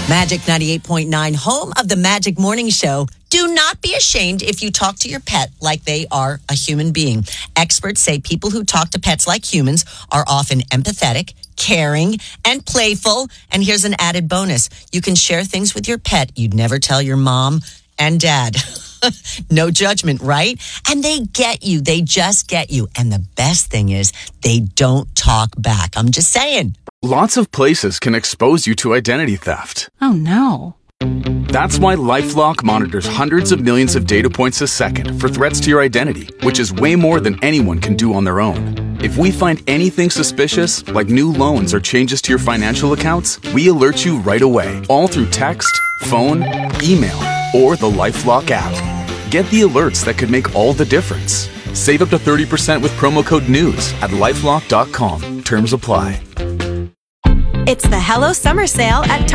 Magic 98.9, home of the Magic Morning Show. Do not be ashamed if you talk to your pet like they are a human being. Experts say people who talk to pets like humans are often empathetic, caring, and playful. And here's an added bonus. You can share things with your pet you'd never tell your mom and dad. No judgment, right? And they get you. They just get you. And the best thing is they don't talk back. I'm just saying. Lots of places can expose you to identity theft. Oh, no. That's why LifeLock monitors hundreds of millions of data points a second for threats to your identity, which is way more than anyone can do on their own. If we find anything suspicious, like new loans or changes to your financial accounts, we alert you right away, all through text, phone, email, or the LifeLock app. Get the alerts that could make all the difference. Save up to 30% with promo code NEWS at LifeLock.com. Terms apply. It's the Hello Summer Sale at Target.